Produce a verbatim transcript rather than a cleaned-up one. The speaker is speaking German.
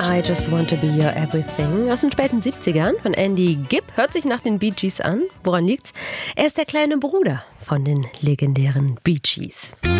I Just Want to Be Your Everything aus den späten siebzigern von Andy Gibb. Hört sich nach den Bee Gees an. Woran liegt's? Er ist der kleine Bruder von den legendären Bee Gees.